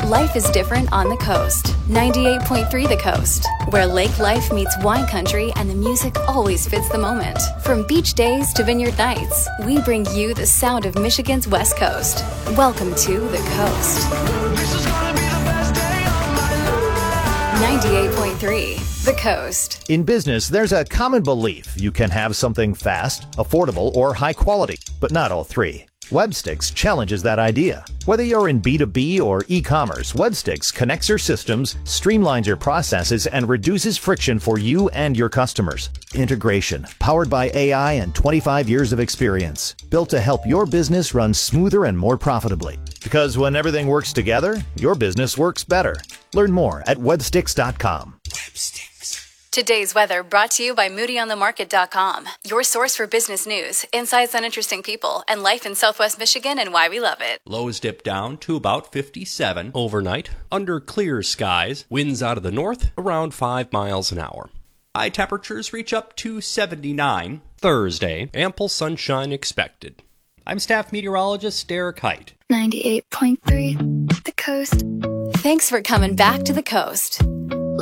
Life is different on the coast. 98.3 The Coast, where lake life meets wine country and the music always fits the moment. From beach days to vineyard nights, we bring you the sound of Michigan's West Coast. Welcome to The Coast. 98.3 The Coast. In business, there's a common belief you can have something fast, affordable, or high quality, but not all three. Webstix challenges that idea. Whether you're in B2B or e-commerce, Webstix connects your systems, streamlines your processes, and reduces friction for you and your customers. Integration, powered by AI and 25 years of experience, built to help your business run smoother and more profitably. Because when everything works together, your business works better. Learn more at webstix.com. Today's weather brought to you by MoodyOnTheMarket.com, your source for business news, insights on interesting people, and life in Southwest Michigan and why we love it. Lows dip down to about 57 overnight, under clear skies, winds out of the north around 5 miles an hour. High temperatures reach up to 79. Thursday, ample sunshine expected. I'm staff meteorologist Derek Height. 98.3 The Coast. Thanks for coming back to The Coast.